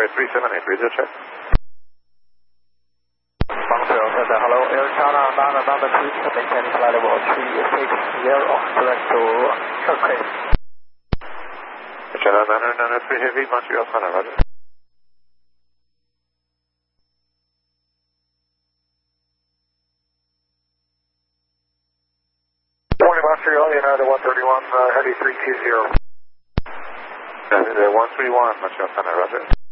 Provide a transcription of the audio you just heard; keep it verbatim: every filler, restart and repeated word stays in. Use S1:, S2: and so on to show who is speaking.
S1: runway three seven eight, radio check.
S2: Montreal Center, hello, Air China nine number two, maintain flight level three six zero, direct to Turkey.
S1: China nine nine three Heavy, Montreal Center, roger.
S3: Morning, Montreal, United one thirty-one, uh, Heavy three two zero.
S1: one three one, Montreal Center, roger.